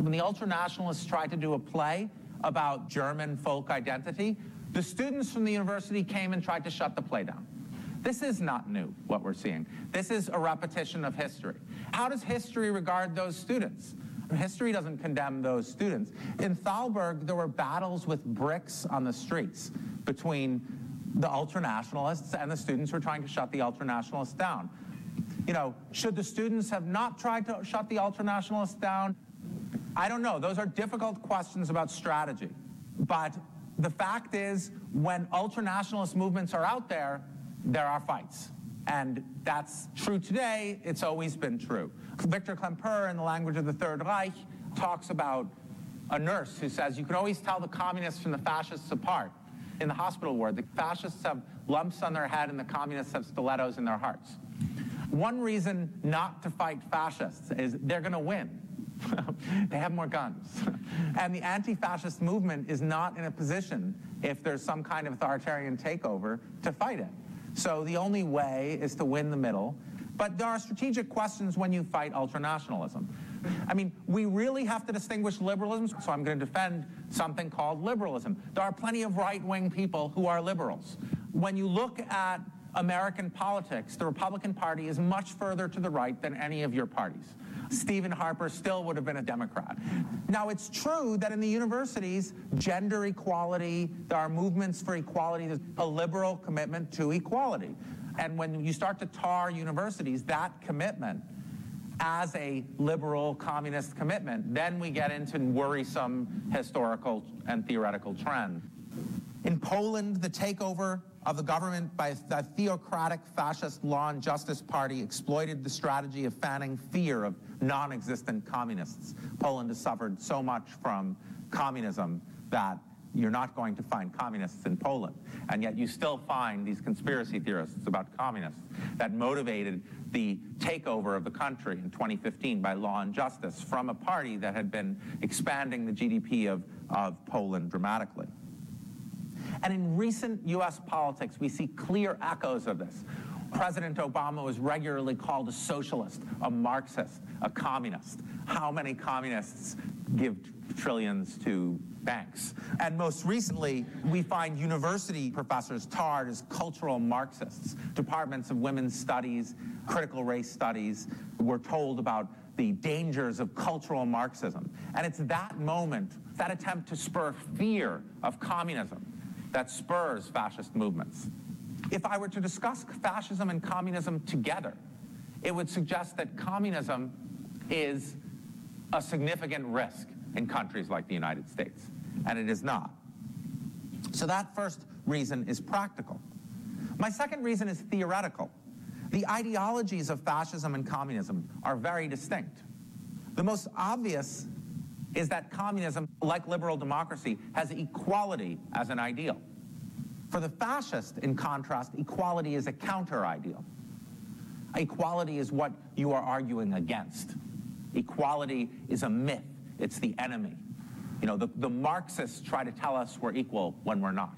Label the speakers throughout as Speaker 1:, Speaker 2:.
Speaker 1: when the ultranationalists tried to do a play about German folk identity, the students from the university came and tried to shut the play down. This is not new, what we're seeing. This is a repetition of history. How does history regard those students? History doesn't condemn those students. In Thalberg, there were battles with bricks on the streets between the ultranationalists and the students who were trying to shut the ultranationalists down. You know, should the students have not tried to shut the ultranationalists down? I don't know. Those are difficult questions about strategy. But the fact is, when ultranationalist movements are out there are fights. And that's true today. It's always been true. Victor Klemperer, in The Language of the Third Reich, talks about a nurse who says, you can always tell the communists from the fascists apart. In the hospital ward, the fascists have lumps on their head and the communists have stilettos in their hearts. One reason not to fight fascists is they're going to win. They have more guns. And the anti-fascist movement is not in a position, if there's some kind of authoritarian takeover, to fight it. So the only way is to win the middle. But there are strategic questions when you fight ultranationalism. I mean, we really have to distinguish liberalism, so I'm going to defend something called liberalism. There are plenty of right-wing people who are liberals. When you look at American politics, the Republican Party is much further to the right than any of your parties. Stephen Harper still would have been a Democrat. Now, it's true that in the universities, gender equality, there are movements for equality, there's a liberal commitment to equality. And when you start to tar universities, that commitment as a liberal communist commitment, then we get into worrisome historical and theoretical trend. In Poland, the takeover of the government by the theocratic fascist Law and Justice Party exploited the strategy of fanning fear of non-existent communists. Poland has suffered so much from communism that you're not going to find communists in Poland. And yet you still find these conspiracy theorists about communists that motivated the takeover of the country in 2015 by Law and Justice from a party that had been expanding the GDP of Poland dramatically. And in recent U.S. politics, we see clear echoes of this. President Obama was regularly called a socialist, a Marxist, a communist. How many communists give trillions to banks? And most recently, we find university professors tarred as cultural Marxists. Departments of women's studies, critical race studies were told about the dangers of cultural Marxism. And it's that moment, that attempt to spur fear of communism, that spurs fascist movements. If I were to discuss fascism and communism together, it would suggest that communism is a significant risk in countries like the United States, and it is not. So that first reason is practical. My second reason is theoretical. The ideologies of fascism and communism are very distinct. The most obvious is that communism, like liberal democracy, has equality as an ideal. For the fascist, in contrast, equality is a counter-ideal. Equality is what you are arguing against. Equality is a myth. It's the enemy. You know, the Marxists try to tell us we're equal when we're not.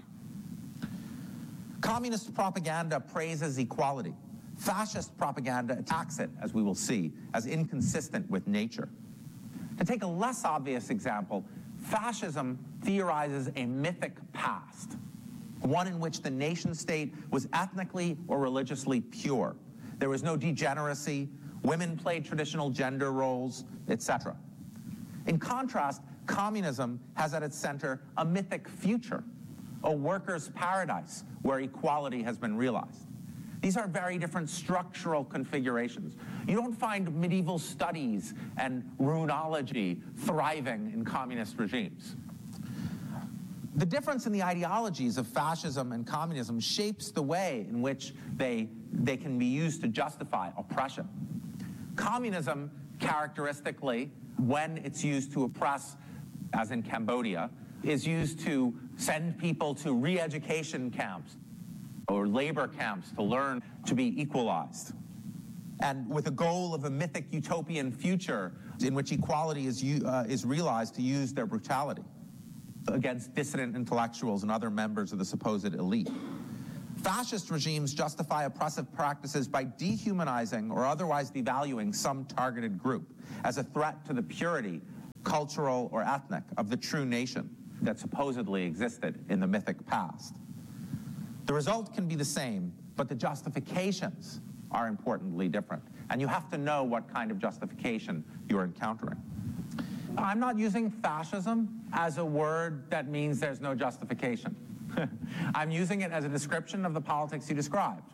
Speaker 1: Communist propaganda praises equality. Fascist propaganda attacks it, as we will see, as inconsistent with nature. To take a less obvious example, fascism theorizes a mythic past, one in which the nation-state was ethnically or religiously pure. There was no degeneracy, women played traditional gender roles, etc. In contrast, communism has at its center a mythic future, a workers' paradise where equality has been realized. These are very different structural configurations. You don't find medieval studies and runology thriving in communist regimes. The difference in the ideologies of fascism and communism shapes the way in which they can be used to justify oppression. Communism, characteristically, when it's used to oppress, as in Cambodia, is used to send people to re-education camps or labor camps to learn to be equalized. And with a goal of a mythic utopian future in which equality is realized to use their brutality against dissident intellectuals and other members of the supposed elite. Fascist regimes justify oppressive practices by dehumanizing or otherwise devaluing some targeted group as a threat to the purity cultural, or ethnic, of the true nation that supposedly existed in the mythic past. The result can be the same, but the justifications are importantly different. And you have to know what kind of justification you're encountering. I'm not using fascism as a word that means there's no justification. I'm using it as a description of the politics you described.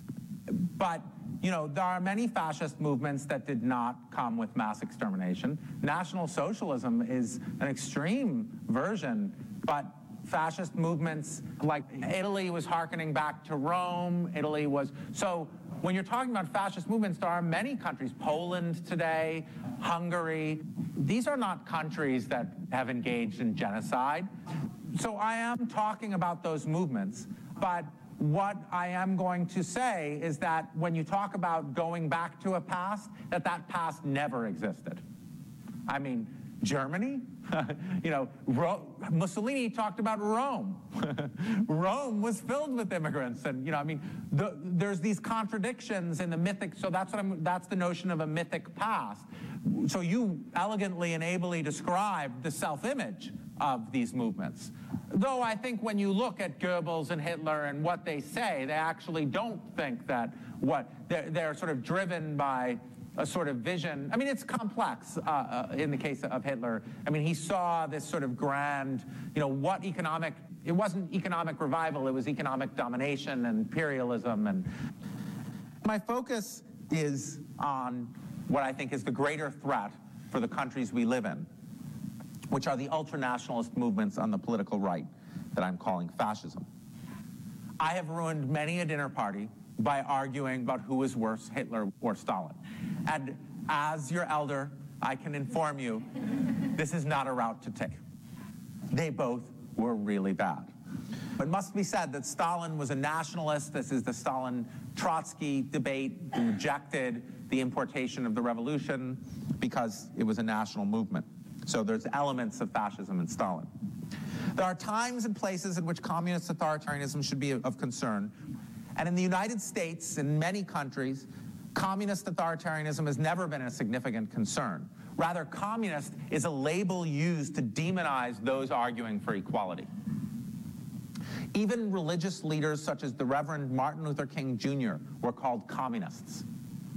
Speaker 1: But, you know, there are many fascist movements that did not come with mass extermination. National Socialism is an extreme version, but fascist movements like Italy was hearkening back to Rome. Italy was... So when you're talking about fascist movements, there are many countries, Poland today, Hungary. These are not countries that have engaged in genocide. So I am talking about those movements, but what I am going to say is that when you talk about going back to a past, that past never existed. I mean, Germany, you know, Mussolini talked about Rome. Rome was filled with immigrants, and, you know, I mean, there's these contradictions in the mythic, so that's the notion of a mythic past. So you elegantly and ably described the self-image of these movements. Though I think when you look at Goebbels and Hitler and what they say, they actually don't think that they're sort of driven by a sort of vision. I mean, it's complex in the case of Hitler. I mean, he saw this sort of grand, you know, it wasn't economic revival, it was economic domination and imperialism. And my focus is on what I think is the greater threat for the countries we live in, which are the ultranationalist movements on the political right that I'm calling fascism. I have ruined many a dinner party by arguing about who is worse, Hitler or Stalin. And as your elder, I can inform you, this is not a route to take. They both were really bad. It must be said that Stalin was a nationalist. This is the Stalin-Trotsky debate, who rejected the importation of the revolution because it was a national movement. So there's elements of fascism in Stalin. There are times and places in which communist authoritarianism should be of concern. And in the United States, in many countries, communist authoritarianism has never been a significant concern. Rather, communist is a label used to demonize those arguing for equality. Even religious leaders such as the Reverend Martin Luther King Jr. were called communists.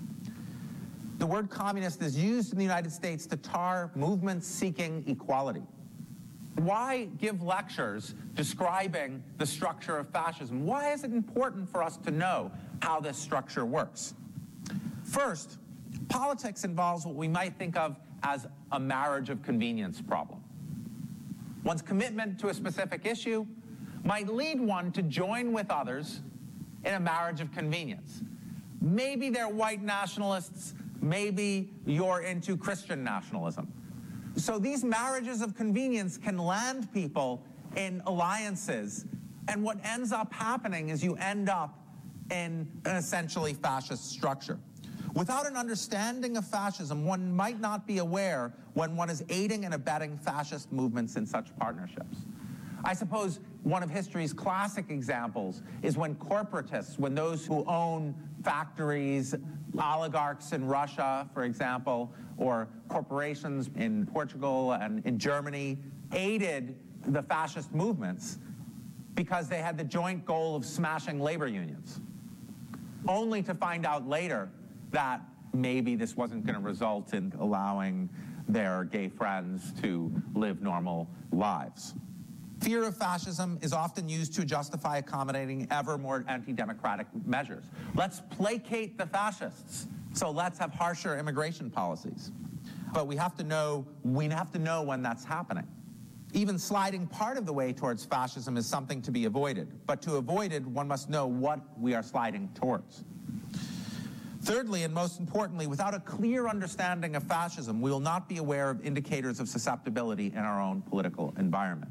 Speaker 1: The word communist is used in the United States to tar movements seeking equality. Why give lectures describing the structure of fascism? Why is it important for us to know how this structure works? First, politics involves what we might think of as a marriage of convenience problem. One's commitment to a specific issue might lead one to join with others in a marriage of convenience. Maybe they're white nationalists, maybe you're into Christian nationalism. So these marriages of convenience can land people in alliances, and what ends up happening is you end up in an essentially fascist structure. Without an understanding of fascism, one might not be aware when one is aiding and abetting fascist movements in such partnerships. I suppose one of history's classic examples is when corporatists, when those who own factories, oligarchs in Russia, for example, or corporations in Portugal and in Germany, aided the fascist movements because they had the joint goal of smashing labor unions, only to find out later that maybe this wasn't going to result in allowing their gay friends to live normal lives. Fear of fascism is often used to justify accommodating ever more anti-democratic measures. Let's placate the fascists, so let's have harsher immigration policies. But we have to know when that's happening. Even sliding part of the way towards fascism is something to be avoided. But to avoid it, one must know what we are sliding towards. Thirdly, and most importantly, without a clear understanding of fascism, we will not be aware of indicators of susceptibility in our own political environment.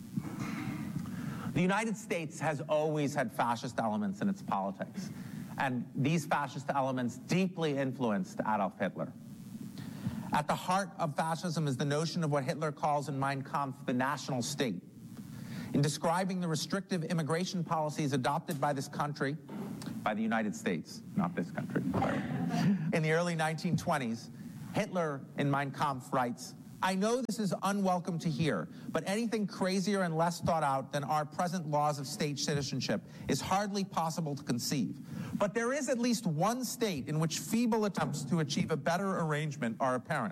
Speaker 1: The United States has always had fascist elements in its politics, and these fascist elements deeply influenced Adolf Hitler. At the heart of fascism is the notion of what Hitler calls in Mein Kampf the national state. In describing the restrictive immigration policies adopted by this country, by the United States, not this country, in the early 1920s, Hitler in Mein Kampf writes, I know this is unwelcome to hear, but anything crazier and less thought out than our present laws of state citizenship is hardly possible to conceive. But there is at least one state in which feeble attempts to achieve a better arrangement are apparent.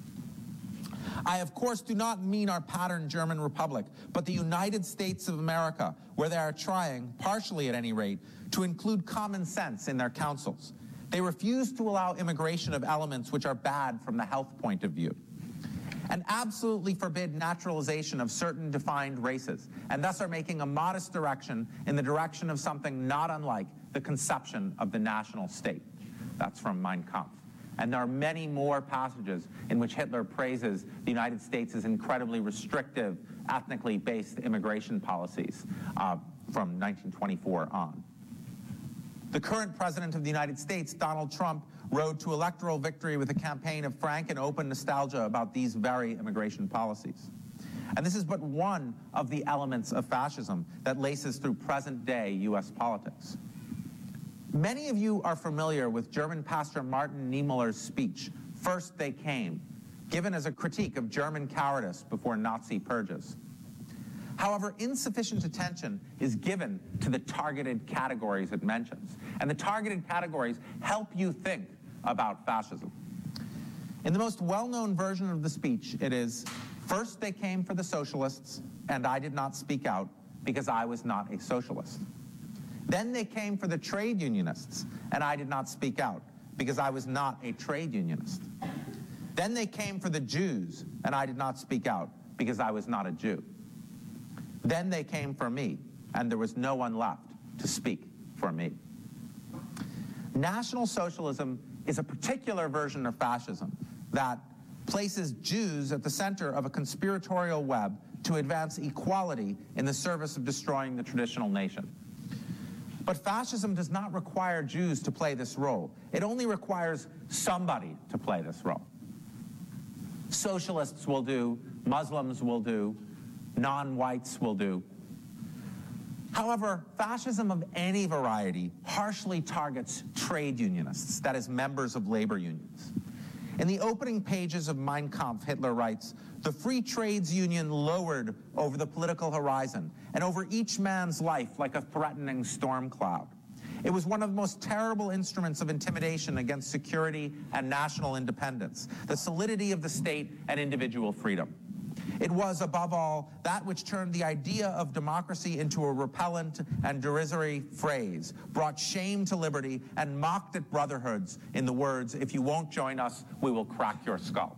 Speaker 1: I, of course, do not mean our pattern German republic, but the United States of America, where they are trying, partially at any rate, to include common sense in their councils. They refuse to allow immigration of elements which are bad from the health point of view, and absolutely forbid naturalization of certain defined races, and thus are making a modest direction in the direction of something not unlike the conception of the national state. That's from Mein Kampf. And there are many more passages in which Hitler praises the United States' incredibly restrictive, ethnically based immigration policies from 1924 on. The current president of the United States, Donald Trump, rode to electoral victory with a campaign of frank and open nostalgia about these very immigration policies. And this is but one of the elements of fascism that laces through present-day U.S. politics. Many of you are familiar with German pastor Martin Niemöller's speech, First They Came, given as a critique of German cowardice before Nazi purges. However, insufficient attention is given to the targeted categories it mentions, and the targeted categories help you think about fascism. In the most well-known version of the speech, it is, first they came for the socialists, and I did not speak out because I was not a socialist. Then they came for the trade unionists, and I did not speak out because I was not a trade unionist. Then they came for the Jews, and I did not speak out because I was not a Jew. Then they came for me, and there was no one left to speak for me. National Socialism is a particular version of fascism that places Jews at the center of a conspiratorial web to advance equality in the service of destroying the traditional nation. But fascism does not require Jews to play this role. It only requires somebody to play this role. Socialists will do, Muslims will do, non-whites will do. However, fascism of any variety harshly targets trade unionists, that is, members of labor unions. In the opening pages of Mein Kampf, Hitler writes, "The Free Trades Union lowered over the political horizon and over each man's life like a threatening storm cloud. It was one of the most terrible instruments of intimidation against security and national independence, the solidity of the state and individual freedom. It was, above all, that which turned the idea of democracy into a repellent and derisory phrase, brought shame to liberty, and mocked at brotherhoods in the words, 'If you won't join us, we will crack your skull.'"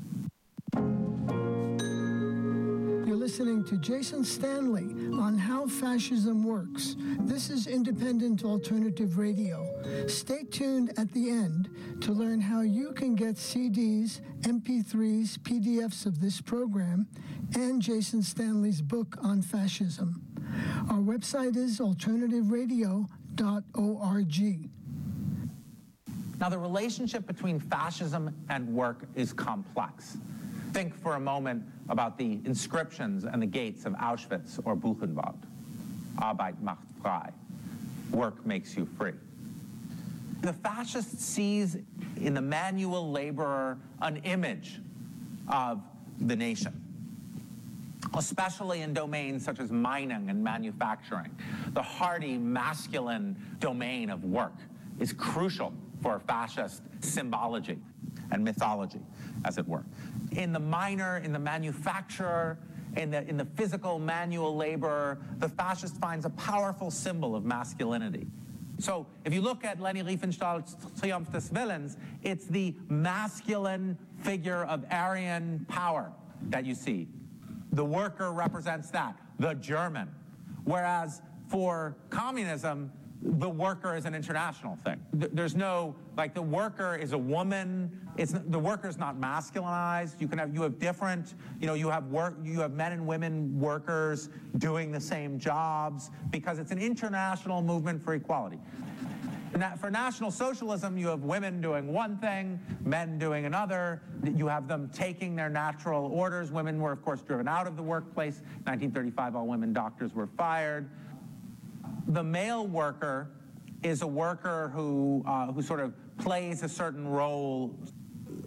Speaker 2: You're listening to Jason Stanley on How Fascism Works. This is Independent Alternative Radio. Stay tuned at the end to learn how you can get CDs, MP3s, PDFs of this program, and Jason Stanley's book on fascism. Our website is alternativeradio.org.
Speaker 1: Now, the relationship between fascism and work is complex. Think for a moment about the inscriptions and the gates of Auschwitz or Buchenwald. Arbeit macht frei. Work makes you free. The fascist sees in the manual laborer an image of the nation, especially in domains such as mining and manufacturing. The hardy, masculine domain of work is crucial for fascist symbology and mythology, as it were. In the miner, in the manufacturer, in the physical manual laborer, the fascist finds a powerful symbol of masculinity. So if you look at Leni Riefenstahl's Triumph des Willens, it's the masculine figure of Aryan power that you see. The worker represents that, the German. Whereas for communism, the worker is an international thing. There's no, like, the worker is a woman. The worker's not masculinized. You have different, you have men and women workers doing the same jobs because it's an international movement for equality. For National Socialism, you have women doing one thing, men doing another. You have them taking their natural orders. Women were, of course, driven out of the workplace. 1935, all women doctors were fired. The male worker is a worker who sort of plays a certain role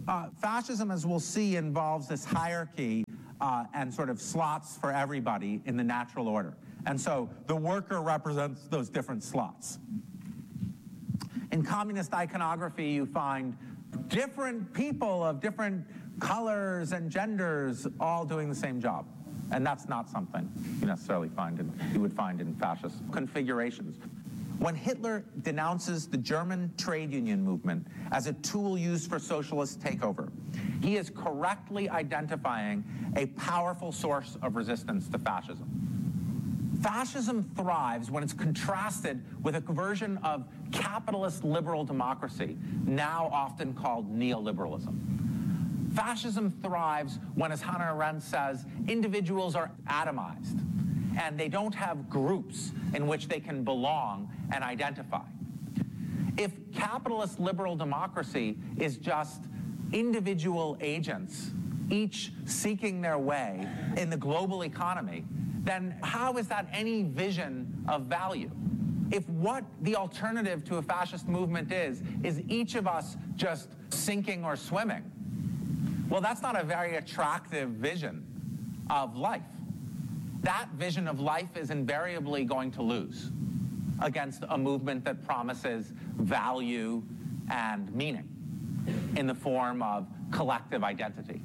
Speaker 1: Fascism, as we'll see, involves this hierarchy and sort of slots for everybody in the natural order. And so the worker represents those different slots. In communist iconography, you find different people of different colors and genders all doing the same job. And that's not something you necessarily you would find in fascist configurations. When Hitler denounces the German trade union movement as a tool used for socialist takeover, he is correctly identifying a powerful source of resistance to fascism. Fascism thrives when it's contrasted with a version of capitalist liberal democracy, now often called neoliberalism. Fascism thrives when, as Hannah Arendt says, individuals are atomized and they don't have groups in which they can belong and identify. If capitalist liberal democracy is just individual agents, each seeking their way in the global economy, then how is that any vision of value? If what the alternative to a fascist movement is each of us just sinking or swimming, well, that's not a very attractive vision of life. That vision of life is invariably going to lose against a movement that promises value and meaning in the form of collective identity.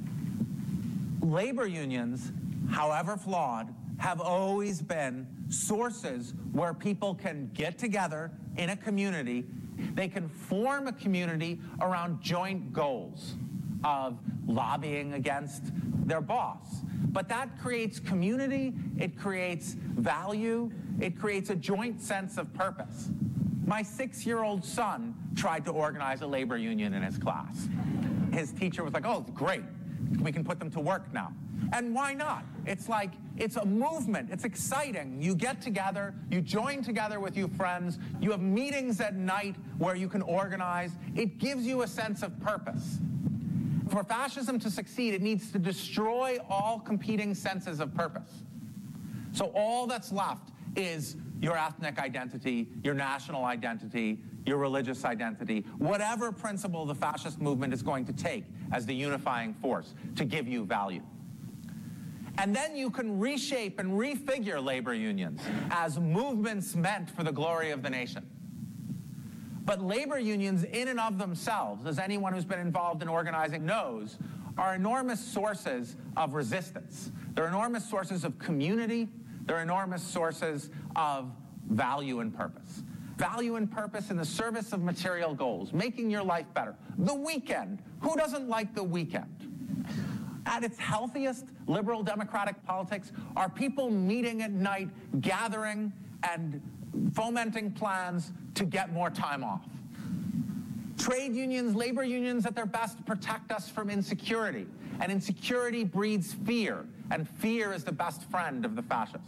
Speaker 1: Labor unions, however flawed, have always been sources where people can get together in a community. They can form a community around joint goals of lobbying against their boss. But that creates community, it creates value, it creates a joint sense of purpose. My 6-year-old son tried to organize a labor union in his class. His teacher was like, oh, great, we can put them to work now. And why not? It's like, it's a movement, it's exciting. You get together, you join together with your friends, you have meetings at night where you can organize. It gives you a sense of purpose. For fascism to succeed, it needs to destroy all competing senses of purpose. So all that's left is your ethnic identity, your national identity, your religious identity, whatever principle the fascist movement is going to take as the unifying force to give you value. And then you can reshape and refigure labor unions as movements meant for the glory of the nation. But labor unions in and of themselves, as anyone who's been involved in organizing knows, are enormous sources of resistance. They're enormous sources of community. They're enormous sources of value and purpose. Value and purpose in the service of material goals, making your life better. The weekend. Who doesn't like the weekend? At its healthiest, liberal democratic politics are people meeting at night, gathering and fomenting plans to get more time off. Trade unions, labor unions at their best protect us from insecurity, and insecurity breeds fear, and fear is the best friend of the fascist.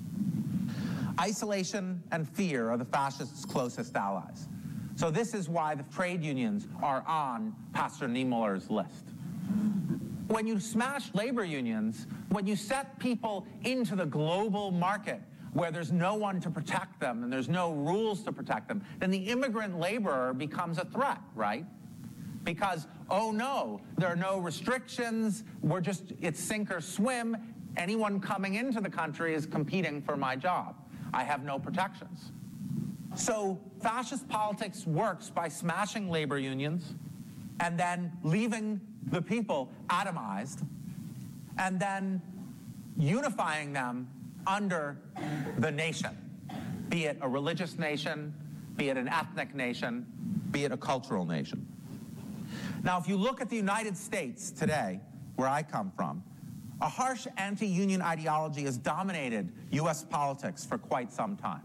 Speaker 1: Isolation and fear are the fascists' closest allies. So this is why the trade unions are on Pastor Niemöller's list. When you smash labor unions, when you set people into the global market where there's no one to protect them and there's no rules to protect them, then the immigrant laborer becomes a threat, right? Because, oh no, there are no restrictions, it's sink or swim. Anyone coming into the country is competing for my job. I have no protections. So fascist politics works by smashing labor unions and then leaving the people atomized and then unifying them under the nation, be it a religious nation, be it an ethnic nation, be it a cultural nation. Now, if you look at the United States today, where I come from, a harsh anti-union ideology has dominated U.S. politics for quite some time.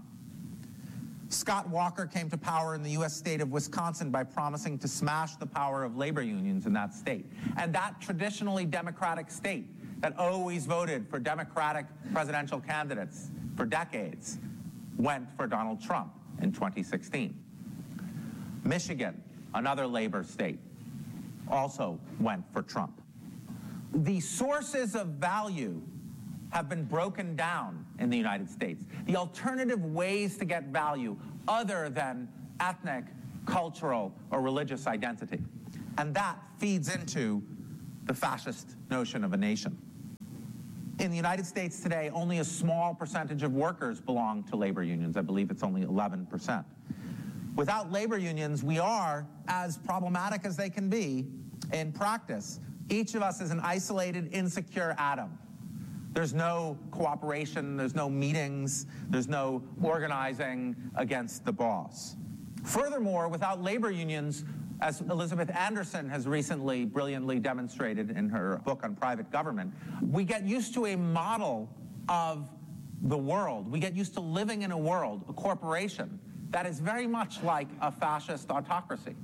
Speaker 1: Scott Walker came to power in the U.S. state of Wisconsin by promising to smash the power of labor unions in that state. And that traditionally democratic state that always voted for Democratic presidential candidates for decades went for Donald Trump in 2016. Michigan, another labor state, also went for Trump. The sources of value have been broken down in the United States. The alternative ways to get value other than ethnic, cultural, or religious identity. And that feeds into the fascist notion of a nation. In the United States today, only a small percentage of workers belong to labor unions. I believe it's only 11%. Without labor unions, we are, as problematic as they can be in practice, each of us is an isolated, insecure atom. There's no cooperation, there's no meetings, there's no organizing against the boss. Furthermore, without labor unions, as Elizabeth Anderson has recently brilliantly demonstrated in her book on private government, we get used to a model of the world. We get used to living in a world, a corporation, that is very much like a fascist autocracy.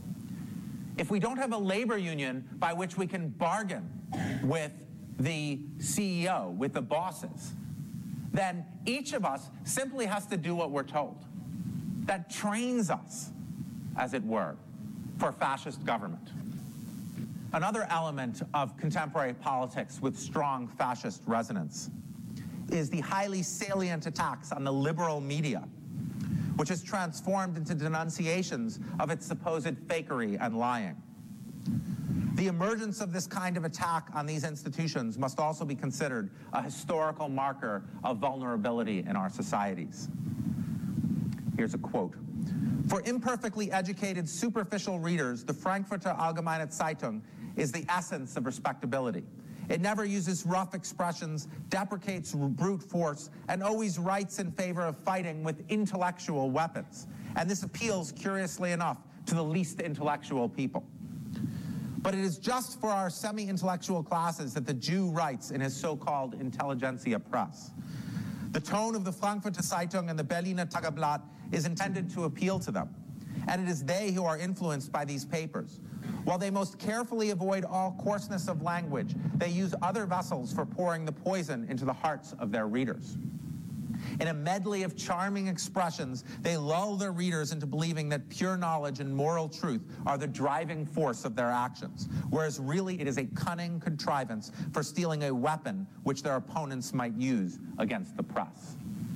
Speaker 1: If we don't have a labor union by which we can bargain with the CEO, with the bosses, then each of us simply has to do what we're told. That trains us, as it were, for fascist government. Another element of contemporary politics with strong fascist resonance is the highly salient attacks on the liberal media, which has transformed into denunciations of its supposed fakery and lying. The emergence of this kind of attack on these institutions must also be considered a historical marker of vulnerability in our societies. Here's a quote. For imperfectly educated, superficial readers, the Frankfurter Allgemeine Zeitung is the essence of respectability. It never uses rough expressions, deprecates brute force, and always writes in favor of fighting with intellectual weapons. And this appeals, curiously enough, to the least intellectual people. But it is just for our semi-intellectual classes that the Jew writes in his so-called intelligentsia press. The tone of the Frankfurter Zeitung and the Berliner Tageblatt is intended to appeal to them, and it is they who are influenced by these papers. While they most carefully avoid all coarseness of language, they use other vessels for pouring the poison into the hearts of their readers. In a medley of charming expressions, they lull their readers into believing that pure knowledge and moral truth are the driving force of their actions, whereas really it is a cunning contrivance for stealing a weapon which their opponents might use against the press.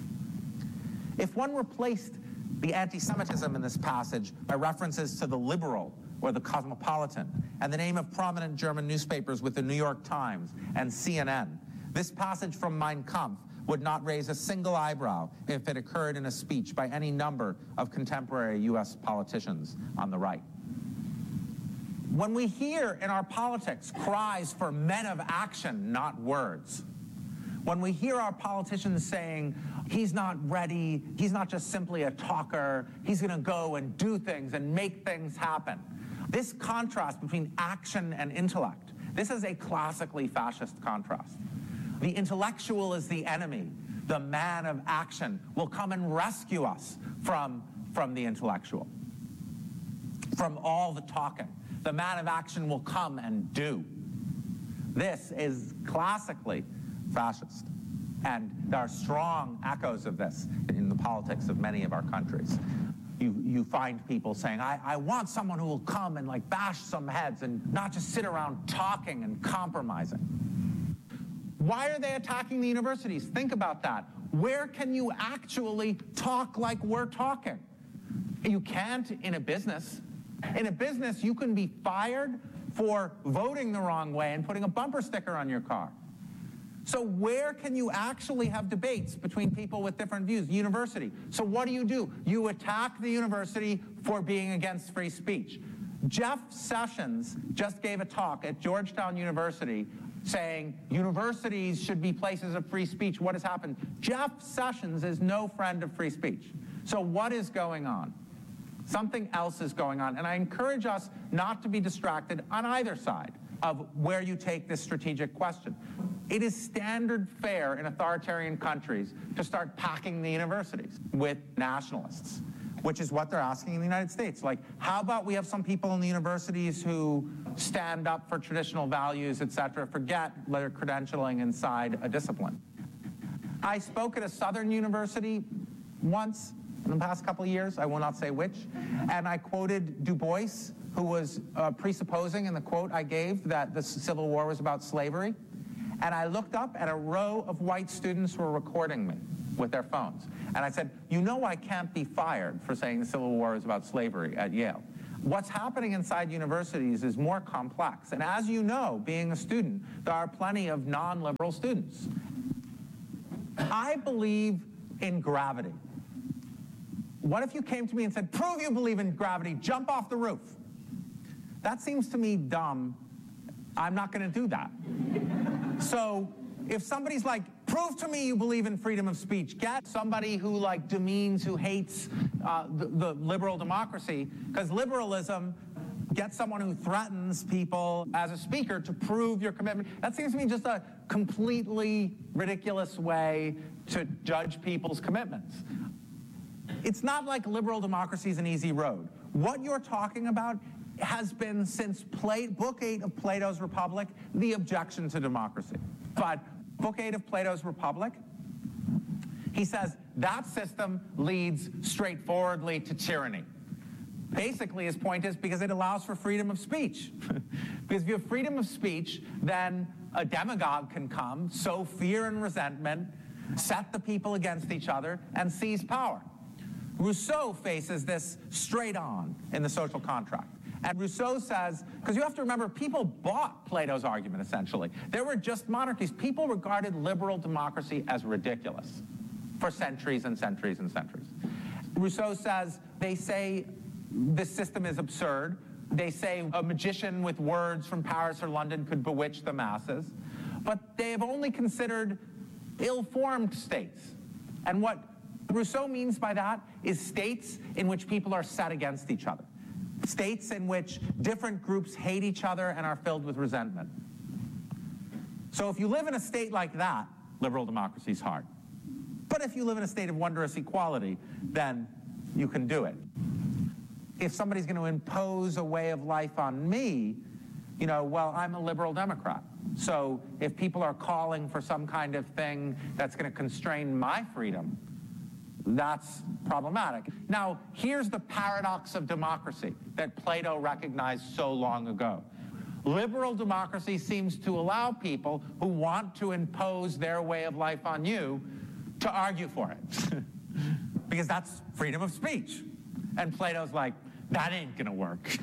Speaker 1: If one replaced the anti-Semitism in this passage by references to the liberal or the cosmopolitan and the name of prominent German newspapers with the New York Times and CNN, this passage from Mein Kampf would not raise a single eyebrow if it occurred in a speech by any number of contemporary U.S. politicians on the right. When we hear in our politics cries for men of action, not words, when we hear our politicians saying, he's not ready, he's not just simply a talker, he's going to go and do things and make things happen, this contrast between action and intellect, this is a classically fascist contrast. The intellectual is the enemy. The man of action will come and rescue us from the intellectual, from all the talking. The man of action will come and do. This is classically fascist. And there are strong echoes of this in the politics of many of our countries. You find people saying, I want someone who will come and like bash some heads and not just sit around talking and compromising. Why are they attacking the universities? Think about that. Where can you actually talk like we're talking? You can't in a business. In a business, you can be fired for voting the wrong way and putting a bumper sticker on your car. So where can you actually have debates between people with different views? University. So what do? You attack the university for being against free speech. Jeff Sessions just gave a talk at Georgetown University saying universities should be places of free speech. What has happened? Jeff Sessions is no friend of free speech. So what is going on? Something else is going on. And I encourage us not to be distracted on either side of where you take this strategic question. It is standard fare in authoritarian countries to start packing the universities with nationalists, which is what they're asking in the United States. Like, how about we have some people in the universities who stand up for traditional values, et cetera, forget their credentialing inside a discipline. I spoke at a Southern university once in the past couple of years, I will not say which, and I quoted Du Bois, who was presupposing in the quote I gave that the Civil War was about slavery. And I looked up and a row of white students were recording me with their phones. And I said, you know I can't be fired for saying the Civil War is about slavery at Yale. What's happening inside universities is more complex. And as you know, being a student, there are plenty of non-liberal students. I believe in gravity. What if you came to me and said, prove you believe in gravity, jump off the roof? That seems to me dumb. I'm not going to do that. So if somebody's like, prove to me you believe in freedom of speech, get somebody who like demeans, who hates the liberal democracy, because liberalism gets someone who threatens people as a speaker to prove your commitment. That seems to me just a completely ridiculous way to judge people's commitments. It's not like liberal democracy is an easy road. What you're talking about has been since Book 8 of Plato's Republic, the objection to democracy. But Book 8 of Plato's Republic, he says that system leads straightforwardly to tyranny. Basically, his point is because it allows for freedom of speech. Because if you have freedom of speech, then a demagogue can come, sow fear and resentment, set the people against each other, and seize power. Rousseau faces this straight on in The Social Contract. And Rousseau says, because you have to remember, people bought Plato's argument, essentially. There were just monarchies. People regarded liberal democracy as ridiculous for centuries and centuries and centuries. Rousseau says, they say this system is absurd. They say a magician with words from Paris or London could bewitch the masses. But they have only considered ill-formed states. And what Rousseau means by that is states in which people are set against each other. States in which different groups hate each other and are filled with resentment. So if you live in a state like that, liberal democracy is hard. But if you live in a state of wondrous equality, then you can do it. If somebody's going to impose a way of life on me, well, I'm a liberal Democrat. So if people are calling for some kind of thing that's going to constrain my freedom, that's problematic. Now, here's the paradox of democracy that Plato recognized so long ago. Liberal democracy seems to allow people who want to impose their way of life on you to argue for it. Because that's freedom of speech. And Plato's like, that ain't gonna work.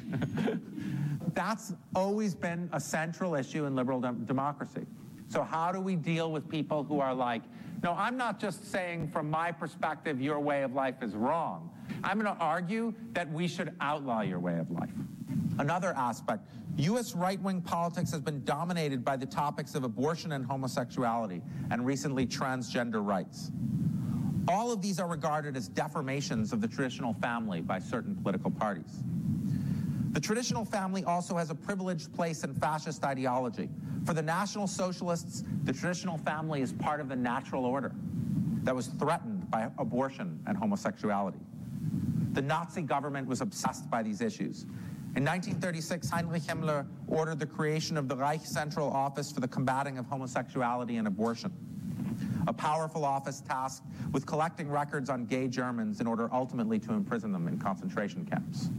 Speaker 1: That's always been a central issue in liberal democracy. So how do we deal with people who are like, no, I'm not just saying from my perspective your way of life is wrong. I'm going to argue that we should outlaw your way of life. Another aspect, U.S. right-wing politics has been dominated by the topics of abortion and homosexuality, and recently transgender rights. All of these are regarded as deformations of the traditional family by certain political parties. The traditional family also has a privileged place in fascist ideology. For the National Socialists, the traditional family is part of the natural order that was threatened by abortion and homosexuality. The Nazi government was obsessed by these issues. In 1936, Heinrich Himmler ordered the creation of the Reich Central Office for the Combating of Homosexuality and Abortion, a powerful office tasked with collecting records on gay Germans in order ultimately to imprison them in concentration camps.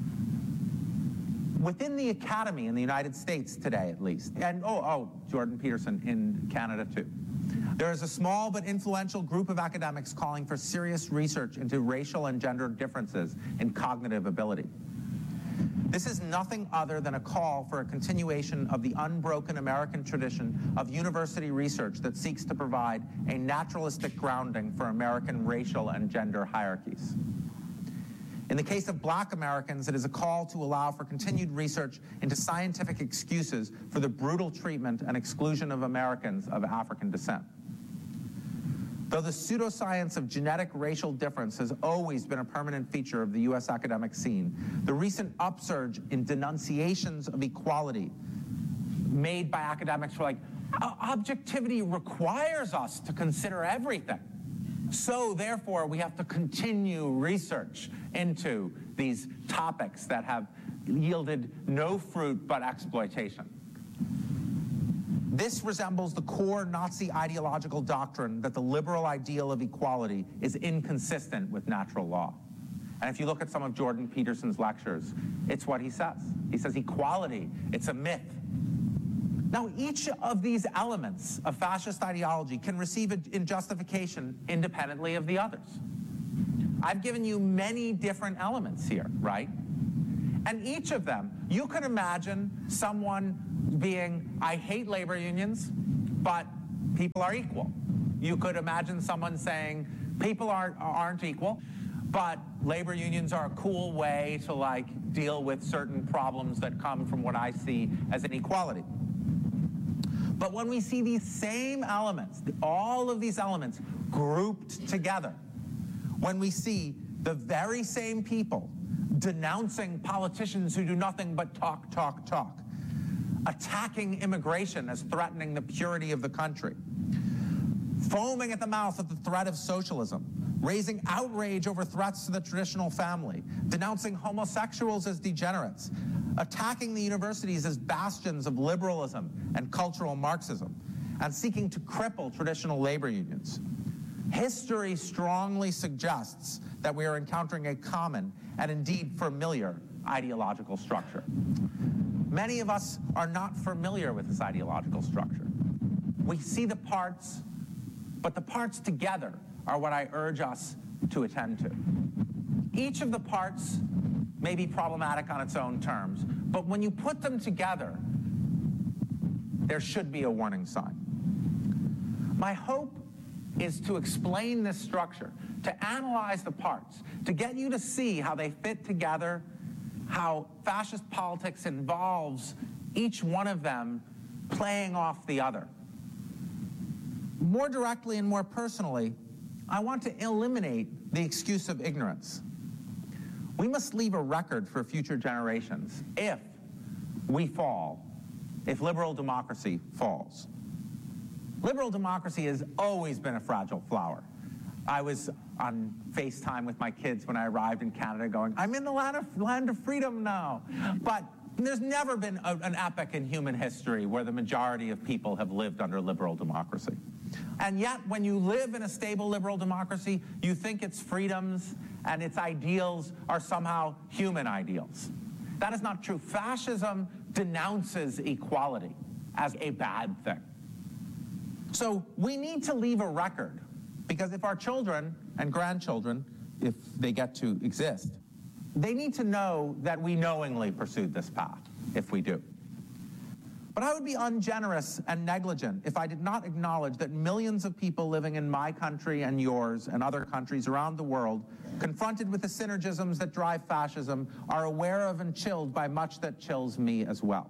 Speaker 1: Within the academy in the United States today, at least, and Jordan Peterson in Canada too, there is a small but influential group of academics calling for serious research into racial and gender differences in cognitive ability. This is nothing other than a call for a continuation of the unbroken American tradition of university research that seeks to provide a naturalistic grounding for American racial and gender hierarchies. In the case of Black Americans, it is a call to allow for continued research into scientific excuses for the brutal treatment and exclusion of Americans of African descent. Though the pseudoscience of genetic racial difference has always been a permanent feature of the U.S. academic scene, the recent upsurge in denunciations of equality made by academics were like, objectivity requires us to consider everything. So therefore, we have to continue research into these topics that have yielded no fruit but exploitation. This resembles the core Nazi ideological doctrine that the liberal ideal of equality is inconsistent with natural law. And if you look at some of Jordan Peterson's lectures, it's what he says. He says equality, it's a myth. Now, each of these elements of fascist ideology can receive in justification independently of the others. I've given you many different elements here, right? And each of them, you can imagine someone being, I hate labor unions, but people are equal. You could imagine someone saying, people aren't equal, but labor unions are a cool way to deal with certain problems that come from what I see as inequality. But when we see these same elements, all of these elements grouped together, when we see the very same people denouncing politicians who do nothing but talk, talk, talk, attacking immigration as threatening the purity of the country, foaming at the mouth at the threat of socialism, raising outrage over threats to the traditional family, denouncing homosexuals as degenerates, attacking the universities as bastions of liberalism and cultural Marxism, and seeking to cripple traditional labor unions. History strongly suggests that we are encountering a common and indeed familiar ideological structure. Many of us are not familiar with this ideological structure. We see the parts, but the parts together are what I urge us to attend to. Each of the parts may be problematic on its own terms, but when you put them together, there should be a warning sign. My hope is to explain this structure, to analyze the parts, to get you to see how they fit together, how fascist politics involves each one of them playing off the other. More directly and more personally, I want to eliminate the excuse of ignorance. We must leave a record for future generations if we fall, if liberal democracy falls. Liberal democracy has always been a fragile flower. I was on FaceTime with my kids when I arrived in Canada going, I'm in the land of freedom now. But there's never been an epoch in human history where the majority of people have lived under liberal democracy. And yet, when you live in a stable liberal democracy, you think its freedoms and its ideals are somehow human ideals. That is not true. Fascism denounces equality as a bad thing. So we need to leave a record, because if our children and grandchildren, if they get to exist, they need to know that we knowingly pursued this path, if we do. But I would be ungenerous and negligent if I did not acknowledge that millions of people living in my country and yours and other countries around the world, confronted with the synergisms that drive fascism, are aware of and chilled by much that chills me as well.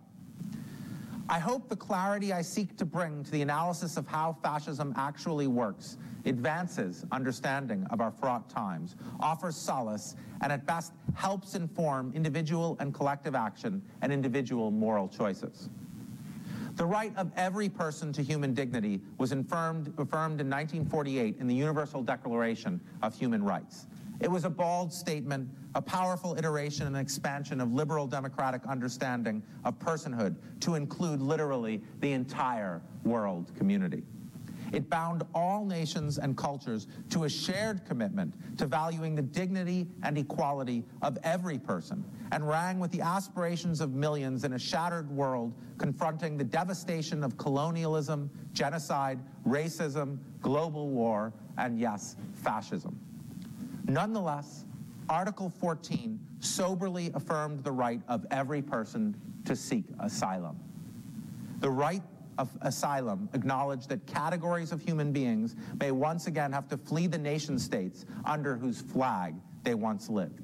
Speaker 1: I hope the clarity I seek to bring to the analysis of how fascism actually works advances understanding of our fraught times, offers solace, and at best helps inform individual and collective action and individual moral choices. The right of every person to human dignity was affirmed in 1948 in the Universal Declaration of Human Rights. It was a bold statement, a powerful iteration and expansion of liberal democratic understanding of personhood to include literally the entire world community. It bound all nations and cultures to a shared commitment to valuing the dignity and equality of every person, and rang with the aspirations of millions in a shattered world confronting the devastation of colonialism, genocide, racism, global war, and yes, fascism. Nonetheless, Article 14 soberly affirmed the right of every person to seek asylum. The right of asylum acknowledged that categories of human beings may once again have to flee the nation-states under whose flag they once lived.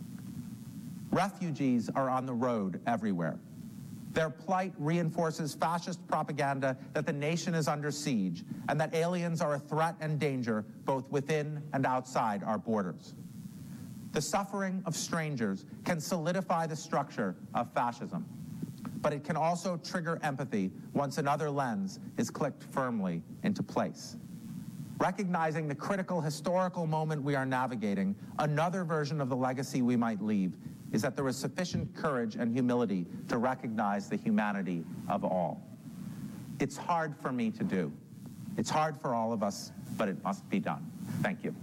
Speaker 1: Refugees are on the road everywhere. Their plight reinforces fascist propaganda that the nation is under siege and that aliens are a threat and danger both within and outside our borders. The suffering of strangers can solidify the structure of fascism, but it can also trigger empathy once another lens is clicked firmly into place. Recognizing the critical historical moment we are navigating, another version of the legacy we might leave is that there is sufficient courage and humility to recognize the humanity of all. It's hard for me to do. It's hard for all of us, but it must be done. Thank you.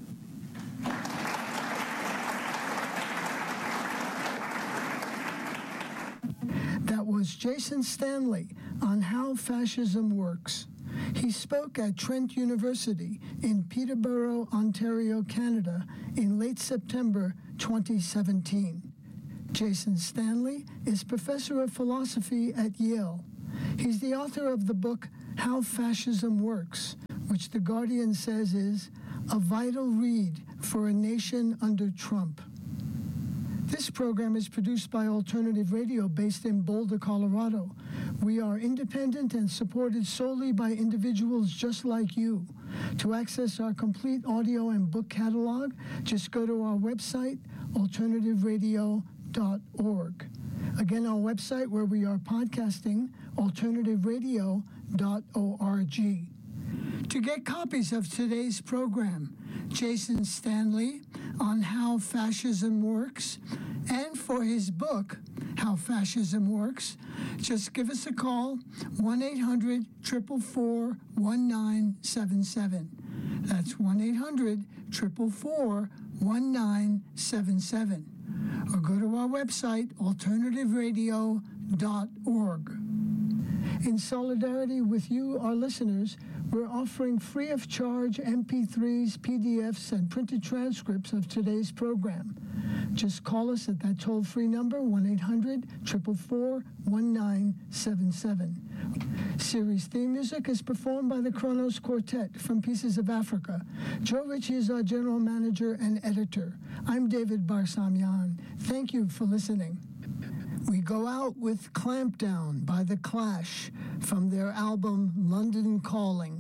Speaker 2: That was Jason Stanley on how fascism works. He spoke at Trent University in Peterborough, Ontario, Canada in late September 2017. Jason Stanley is professor of philosophy at Yale. He's the author of the book How Fascism Works, which The Guardian says is a vital read for a nation under Trump. This program is produced by Alternative Radio based in Boulder, Colorado. We are independent and supported solely by individuals just like you. To access our complete audio and book catalog, just go to our website, alternativeradio.org. Again, our website where we are podcasting, alternativeradio.org. To get copies of today's program, Jason Stanley on How Fascism Works, and for his book, How Fascism Works, just give us a call, 1-800-444-1977. That's 1-800-444-1977. Or go to our website, alternativeradio.org. In solidarity with you, our listeners, we're offering free of charge MP3s, PDFs, and printed transcripts of today's program. Just call us at that toll-free number, 1-800-444-1977. Series theme music is performed by the Kronos Quartet from Pieces of Africa. Joe Ritchie is our general manager and editor. I'm David Barsamian. Thank you for listening. We go out with Clampdown by The Clash from their album London Calling.